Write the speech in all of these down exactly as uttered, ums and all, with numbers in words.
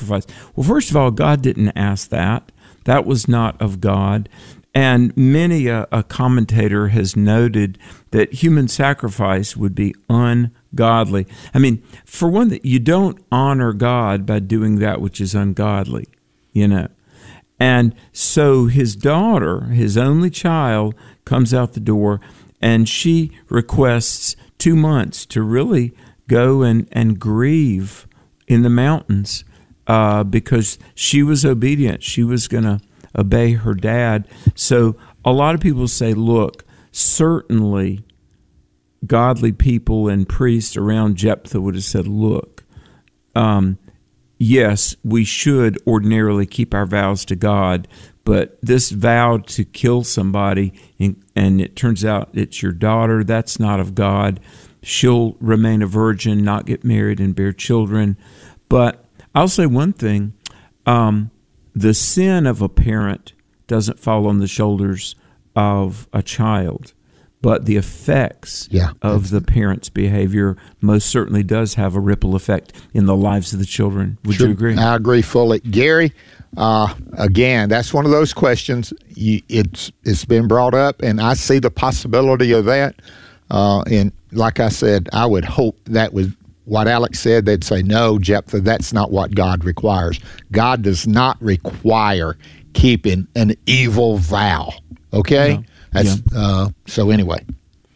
sacrifice. Well, first of all, God didn't ask that. That was not of God. And many a, a commentator has noted that human sacrifice would be ungodly. I mean, for one, that you don't honor God by doing that which is ungodly, you know. And so his daughter, his only child, comes out the door, and she requests two months to really go and, and grieve in the mountains uh, because she was obedient. She was going to obey her dad. So a lot of people say, look, certainly godly people and priests around Jephthah would have said, look, um, yes, we should ordinarily keep our vows to God, but this vow to kill somebody and, and it turns out it's your daughter, that's not of God. She'll remain a virgin, not get married and bear children. But I'll say one thing, um, the sin of a parent doesn't fall on the shoulders of a child, but the effects yeah, of the parent's behavior most certainly does have a ripple effect in the lives of the children. Would sure, you agree? I agree fully. Gary, uh, again, that's one of those questions. You, it's It's been brought up, and I see the possibility of that. Uh, and like I said, I would hope that was what Alex said. They'd say, no, Jephthah, that's not what God requires. God does not require keeping an evil vow. Okay? No. That's Yeah. uh, so anyway.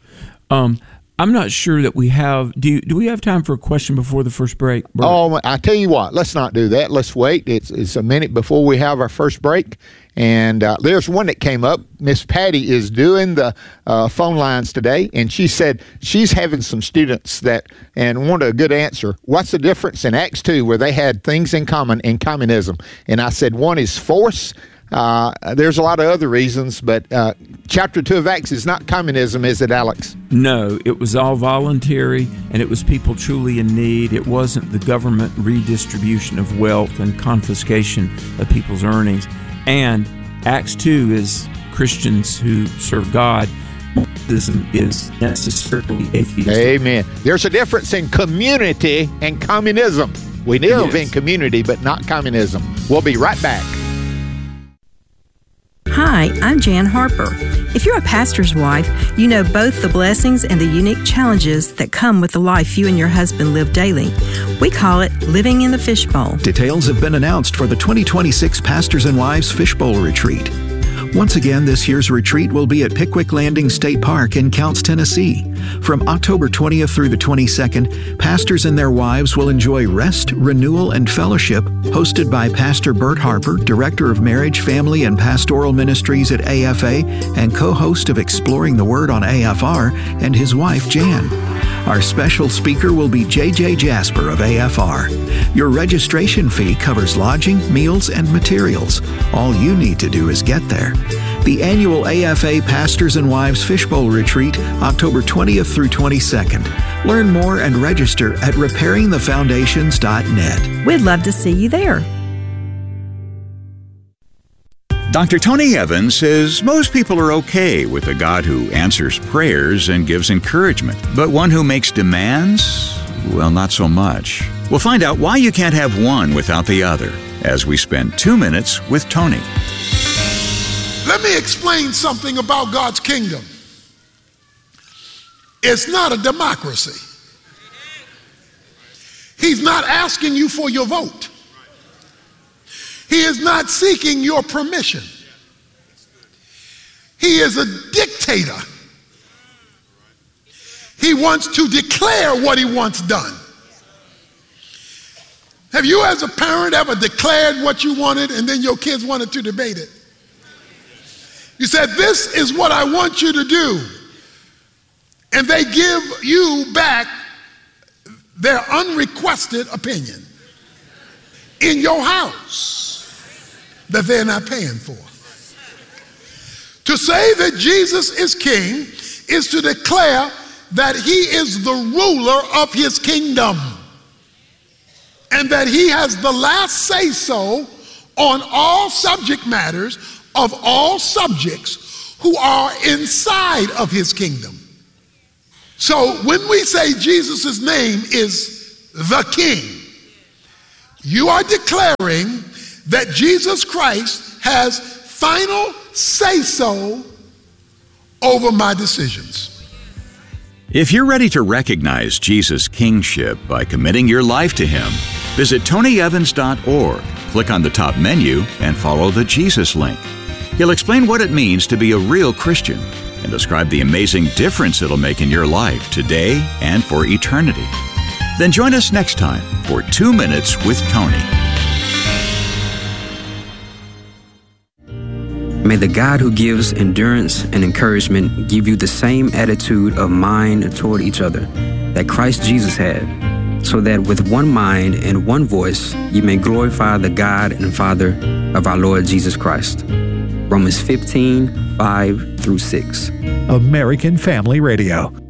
Um, I'm not sure that we have. Do you, do we have time for a question before the first break? Bert? Oh, I tell you what. Let's not do that. Let's wait. It's it's a minute before we have our first break, and uh, there's one that came up. Miss Patty is doing the uh, phone lines today, and she said she's having some students that and wanted a good answer. What's the difference in Acts two where they had things in common in communism? And I said one is force. Uh, there's a lot of other reasons, but uh, chapter two of Acts is not communism, is it, Alex? No, it was all voluntary, and it was people truly in need. It wasn't the government redistribution of wealth and confiscation of people's earnings. And Acts two is Christians who serve God. This is necessarily atheistic. Amen. There's a difference in community and communism. We live Yes. in community, but not communism. We'll be right back. Hi, I'm Jan Harper. If you're a pastor's wife, you know both the blessings and the unique challenges that come with the life you and your husband live daily. We call it living in the fishbowl. Details have been announced for the twenty twenty-six Pastors and Wives Fishbowl Retreat. Once again, this year's retreat will be at Pickwick Landing State Park in Counce, Tennessee. From October twentieth through the twenty-second, pastors and their wives will enjoy rest, renewal, and fellowship, hosted by Pastor Bert Harper, Director of Marriage, Family, and Pastoral Ministries at A F A and co-host of Exploring the Word on A F R, and his wife, Jan. Our special speaker will be J J Jasper of A F R. Your registration fee covers lodging, meals, and materials. All you need to do is get there. The annual A F A Pastors and Wives Fishbowl Retreat, October twentieth through twenty-second. Learn more and register at repairing the foundations dot net. We'd love to see you there. Doctor Tony Evans says most people are okay with a God who answers prayers and gives encouragement, but one who makes demands, well, not so much. We'll find out why you can't have one without the other as we spend two minutes with Tony. Let me explain something about God's kingdom. It's not a democracy. He's not asking you for your vote. He is not seeking your permission. He is a dictator. He wants to declare what he wants done. Have you as a parent ever declared what you wanted and then your kids wanted to debate it? You said, this is what I want you to do. And they give you back their unrequested opinion in your house that they're not paying for. To say that Jesus is king is to declare that he is the ruler of his kingdom and that he has the last say-so on all subject matters of all subjects who are inside of his kingdom. So when we say Jesus' name is the King, You are declaring that Jesus Christ has final say-so over my decisions. If you're ready to recognize Jesus' kingship by committing your life to Him, visit tony evans dot org, click on the top menu, and follow the Jesus link. He'll explain what it means to be a real Christian and describe the amazing difference it'll make in your life today and for eternity. Then join us next time for Two Minutes with Tony. May the God who gives endurance and encouragement give you the same attitude of mind toward each other that Christ Jesus had, so that with one mind and one voice you may glorify the God and Father of our Lord Jesus Christ. Romans fifteen, five through six. American Family Radio.